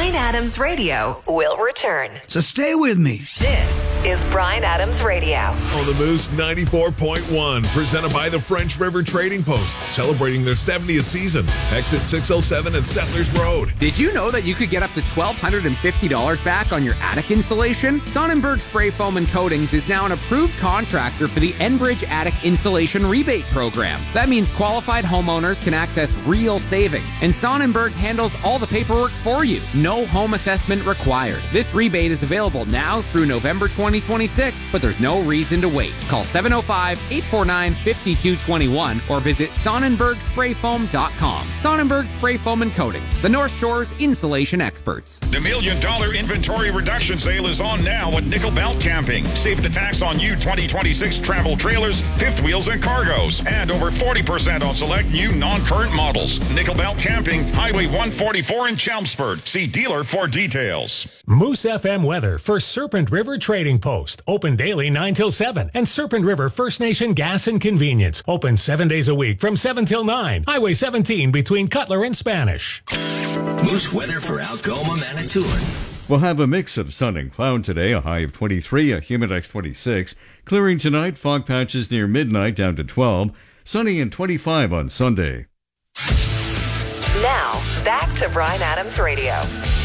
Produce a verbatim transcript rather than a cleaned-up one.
Bryan Adams Radio will return. So stay with me. This is Bryan Adams Radio. On the Moose ninety-four point one, presented by the French River Trading Post, celebrating their seventieth season. Exit six oh seven at Settlers Road. Did you know that you could get up to one thousand two hundred fifty dollars back on your attic insulation? Sonnenberg Spray Foam and Coatings is now an approved contractor for the Enbridge Attic Insulation Rebate Program. That means qualified homeowners can access real savings, and Sonnenberg handles all the paperwork for you. No home assessment required. This rebate is available now through November twenty twenty-six, but there's no reason to wait. Call seven oh five, eight four nine, five two two one or visit sonnenberg spray foam dot com. Sonnenberg Spray Foam and Coatings, the North Shore's insulation experts. The Million Dollar Inventory Reduction Sale is on now at Nickel Belt Camping. Save the tax on new twenty twenty-six travel trailers, fifth wheels, and cargoes, and over forty percent on select new non-current models. Nickel Belt Camping, Highway one forty-four in Chelmsford. See dealer for details. Moose F M weather for Serpent River Trading Post. Open daily nine till seven. And Serpent River First Nation Gas and Convenience. Open seven days a week from seven till nine. Highway seventeen between Cutler and Spanish. Moose weather for Algoma, Manitoulin. We'll have a mix of sun and cloud today, a high of twenty-three, a humidex twenty-six. Clearing tonight, fog patches near midnight down to twelve. Sunny and twenty-five on Sunday. Now, back to Bryan Adams Radio.